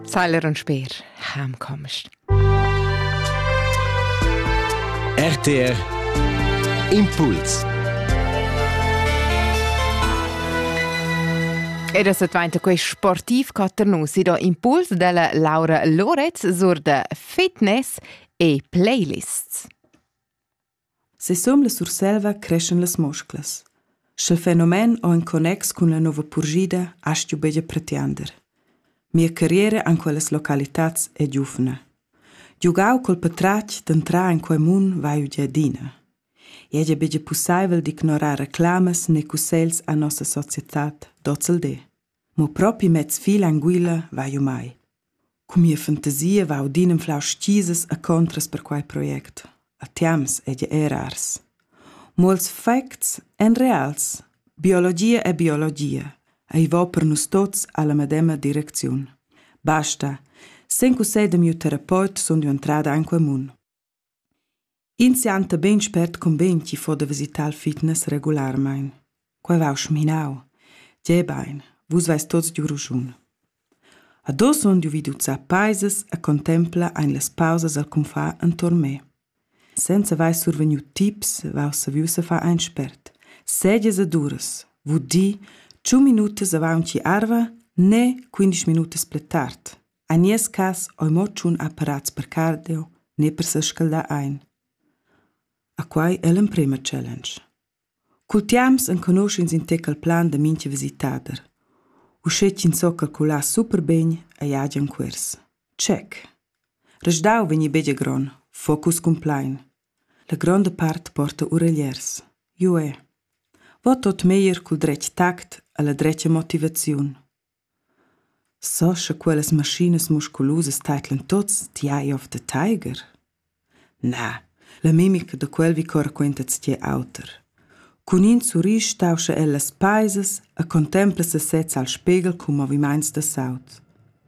Seiler und Speer, heimkommst. RTR Impuls. Ed è stato quel sportiv caternusi da Impuls della Laura Lorez sur de fitness e playlists. Se som la surselva crescen las musclas. Schel fenomen o in connex con la nova purgida astiu begia pretiander. Mia carriera an quelles localitats è giufna. Giugau col patrac d'entrà in quei mun vai ugiadina. E è begia possibile di ignorar reclamas ne cussels a nostra societat dozel de. Mo propi mezz fil anguila vai mai. Cu mia fantasia va udinem flau scisas a contras per quai project. A tiams è erars. Molts facts en reals. Biologia è biologia. E va per nus tots alla medema direziun. Basta. Sen cussei de mio terapeut son entrada in quei mun. Insianta ben spert conven chi fo de visitar fitness regularmein. Quai vau schminau. Gebein. Vus vais tots giu ruschun. Ado son giu viduzza paises a contempla ein las pausas al confà entorn me. Senza vai surveniu tips, vau saviusa fa ein spert. Sedias aduras, vu di 2 minutas avanti arva, ne 15 minutas pletart. A nies cas oi motschun apparats per cardio, ne per se scalda ein. A quai è l'emprima challenge. Cultiams en conoscins in tec al plan de minche visitader. Uscetgin so calcular super ben a jagian quers. Check. Resdau vegni begia gron, focus complein. La gronda part porta ureliers. Jue. Vo tot meier cul dretg tact a la dretga motivaziun. So scha quelles maschines musculosas taitlen tots the eye of the tiger? Na, la mimica de quel vi cor quentats tie auter. Cun in surisch tauscha ellas paisas a contempla se sez al spiegel cu moviments de saut.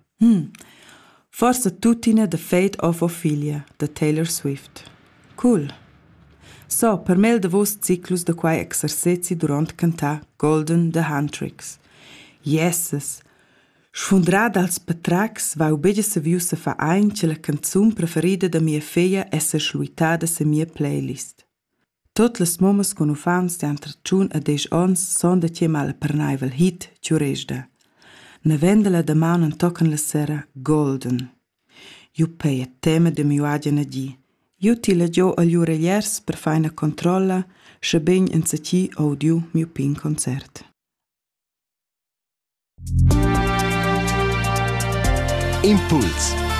Forse tutina The Fate of Ophelia, de Taylor Swift. Cool. So, per mel de vos ciclus de quai exercezi durant cantà Golden the Hand Tricks. Yeses. Sfundrada als patrax va ubegia saviusa fa ein che la canzun preferida da mia feia essa schluitada se mia playlist. Tot las momas con ufans de antracciun a 10 ons son da tie mala pernaivel hit ciuresda. Na vendela da maunan tocan la sera Golden. Ju peia tema de miu agia na di. Ju ti la gio agli ureliers per faina controlla sche ben en saci audiu miu pin concert. Impuls.